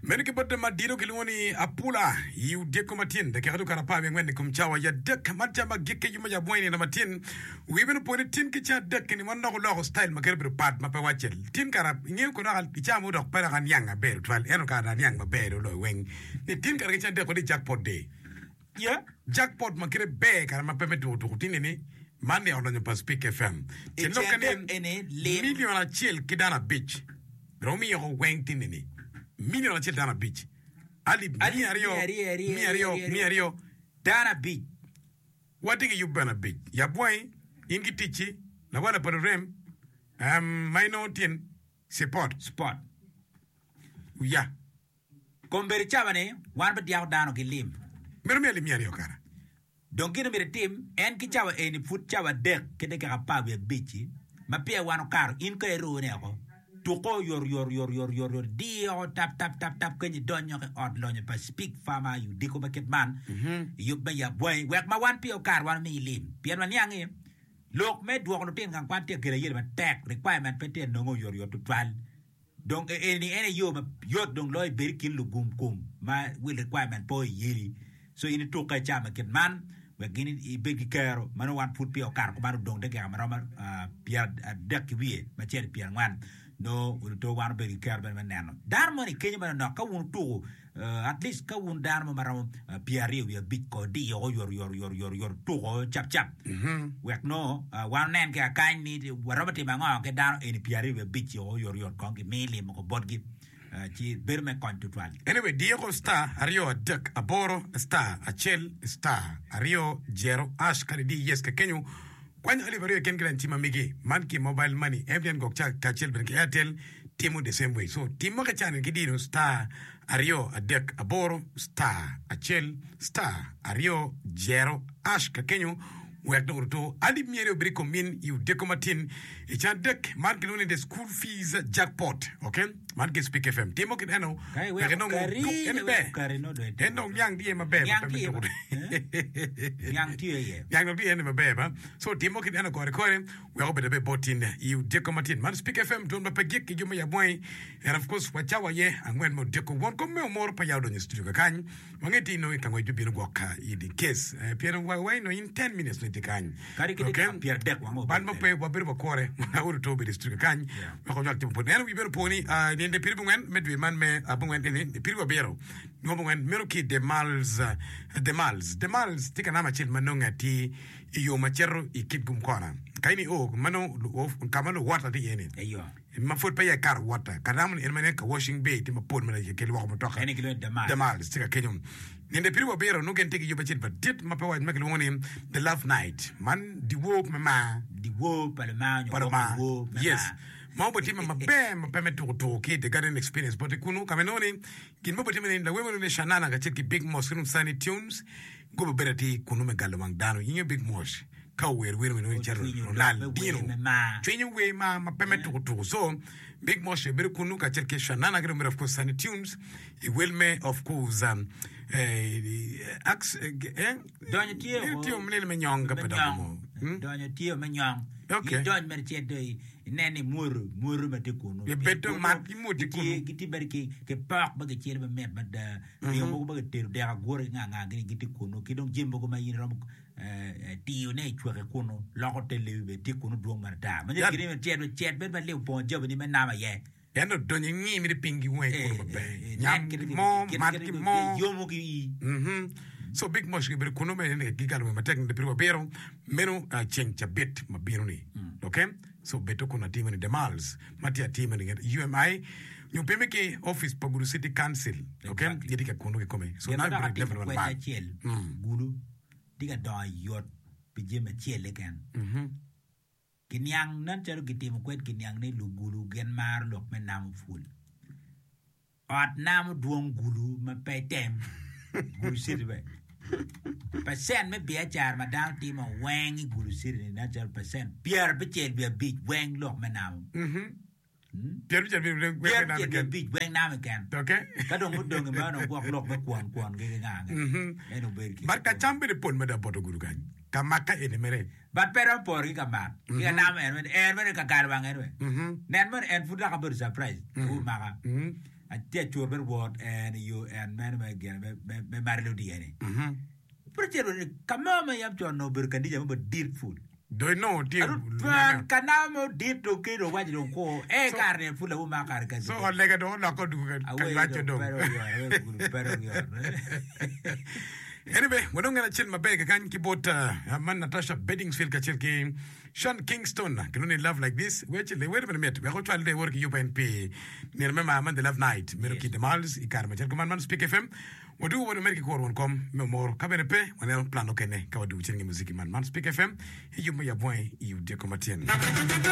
Menike botte madino kilwoni apula yu deko matin de kadu karapa ngwen kum chawa ya dek matja magike yuma ya bwani na matin wiben poni tin ki cha dek ni wonna ko lo style makerbe pat ma pa wachel tin karap ngi ko dal cha mu dok para kan yanga ber twal eno ka na yang ma ber lo wen ni tin kar cha dek ko di jackpot de ya jackpot makere be kar ma peme to tin ni mande on no pas speak fm tin lo kan million a chel kidana beach romi yo wen tin ni million a chel dana beach ali mi ario Dana Beach. What do you burn a beach? Ya boy, ingi tichi, na wala pa rem, minority support. Ya. Komberi chavane, wan bet yaw dano ki lim. Mero mi ario kara. Donkino mere tim, en ki chawa eni foot chawa dek, kede ka pawe bichi, ma pia wano karo, in ka eru ne ako. Tuko yor dio tap kanyi donyo ke od lonyo pa speak fama yu diko baket man yu ba ya boy wek ma wan pio kar wan mi lim pian man yangi lok me duok no tin kan kwante kele yel man tek requirement pete no yor to twal donc any yo ma yot dong loy berkin lu kum ma will requirement po yeli so ini to ka chama ket man we gini I begi karo mano wan put pio kar ko manu dong de ka maroma pia dek wie ma cher pia wan no to wan begi kar ben nano dar moni kenya man no ka won to at least ka won dar mo maram pia ri we big ko di yo yor to chap we no wan nen ka kan ni warabati mango ke dar en pia ri we big yo yor kon ki mele mo ko bodgi ci berme kon tutwal anyway Diego star ario dek aboro star achel star ario jero ash kari di yes ka kenyu kwanya alivario ken gran tima migi manki mobile money MTN gok cha kachel ben Airtel timu the same way so timu ka channel kidino star ario dek aboro star achel star ario jero ash ka kenyu wek do to adi miere briko min you dekomatin e chan dek man ki the school fees jackpot okay man ki speak fm timo ki eno we no karino do eno yang die ma be yang tie ye yang no die ma be ba so timo ki eno ko we go be botin you dekomatin man speak fm don ba pagek ki juma ya boy and of course wachawa ye angwen mo deko won ko me mor pa yawo do studio kan mangeti no ka ngoy jubi no goka in case piero why no in 10 minutes kan kari kiti pier dek wango ban mo pe wa bir ba kore na uru to be district kan ko jot po nen wi ber poni ni de pir bungen medwe man me abungen ni pir go bero ngo bungen mero ki de mals tika na ma chil manonga ti yo machero ikit gum kona kaini o mano kamano water di yene eyo ma fot pa ya kar water kanam en mane ka washing bay ti ma pon mena ke wax mo toxa ene kilo de mals tika kenyum ni de pir go bero no gen tiki yo bachin ba dit ma pa wa ma kilo woni the love night man di wo palema yes ma boti ma be ma permet to ke the garden experience but kunu kamenoni kin ma boti men la wewe ne shanana ga cheki big mosque no sunny tunes go berati kunu me galwang dano yin big mosque ka wer no jarro lal dino twenyu we ma permet to so big mosque ber kunu ka cheki shanana ga of course sunny tunes it will me of course donye tio mnele me nyonga pedamo donye tio me nyong okay donye merche de nene muru ma tekuno ye beto mati mudi kunu giti berki ke pak ba ke chir ba met ba da yo mo ba ter de agore nga giti kuno kidong jimbo ko ma yin rom tio ne chwere kuno lo ko tele be tekuno duong ma da ma je kiri me chet be ba le pon job ni me na ma ye eno donye ngi mi de pingi we ko ba nyam mo mati mo yo mo ki so big mosque ber kuno me ne gigalo me tek de pirwa bero menu chen chabet ma biro ni okay so beto kuna team ni demals matia team ni UMI you peme ke office pa Gulu City Council okay yedi ka kuno ke come so na ber level one ba Gulu diga do yot pije me chele kan kinyang nan chero gitim kwet kinyang ne lu Gulu gen mar lok me nam ful at nam duong Gulu ma petem Gulu City ba percent me bia jar ma dang ti ma wang Gulu City na jar percent pier be chel bia big wang lok me nam pier big wang nam kan okay ka dong ma no kwak lok me kwan ke nga eno berki barka chambe de pon me da bodo Gulu kan kamaka ene mere but pero por ki kamat ki nam en ka kar bang en nen mon en fuda ka ber surprise u maka atia chur ber word and you and man again me marlo diene pero chero kama yam cho no ber kandi jam deep food do no deep kanamo deep to kiro waji ko carne fula u ma car kasi so lega do la ko du kan waji do anyway we don't gonna chill my bag kan kibot man Natasha Bedingfield ka chilki Sean Kingston can only love like this wait a minute we go to the work UPNP ni remember man the love night mero ki demals ikar ma chel man Speak FM wadu wadu merki ko won kom me mor kabene pe wala plano kene ka wadu chingi muziki man Speak FM yuma ya boy yu de komatien